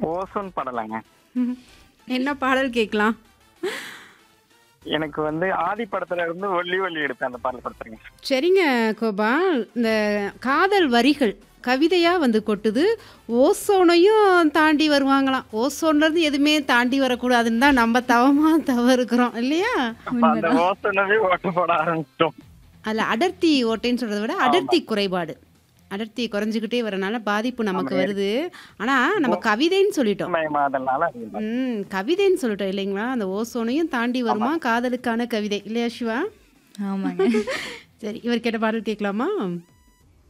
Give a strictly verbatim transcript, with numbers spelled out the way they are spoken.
Ozone படலங்க. ம். என்ன பாடல் கேட்கலாம்? எனக்கு வந்து ஆதி படத்துல இருந்து ஒல்லி ஒல்லி எடுத்த அந்த பாடல் படுத்துறீங்க. சரிங்க கோபால். இந்த காதல் வரிகள் கவிதையா வந்து கொட்டுது. ஓசோனையும் தாண்டி வருவாங்களாம். ஓசோன்லேருந்து எதுவுமே தாண்டி வரக்கூடாதுன்னு தான் நம்ம தவமா தவறுக்கிறோம் இல்லையா? அப்ப அந்த உண்மைதான். ஓசோனவே ஓட்ட போட ஆரம்பிச்சிட்டோம். அதில் அடர்த்தி ஓட்டைன்னு சொல்கிறத விட ஆமா. அடர்த்தி குறைபாடு. அடர்த்தி குறைஞ்சிக்கிட்டே வரனால பாதிப்பு ஆமா. நமக்கு வருது. ஆனால் நம்ம கவிதைன்னு சொல்லிட்டோம். மயமாதல்னால அது ம் கவிதைன்னு சொல்லிட்டோம் இல்லைங்களா? அந்த ஓசோனையும் தாண்டி வருமா காதலுக்கான கவிதை இல்லையா சிவா? ஆமாங்க. சரி இவர் கேட்ட பாடல் கேட்கலாமா?